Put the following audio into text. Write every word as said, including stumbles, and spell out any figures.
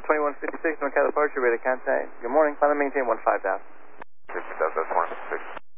twenty-one fifty-six, North departure, ready to contact. Good morning, finally maintain one five thousand. fifty thousand, that's one six.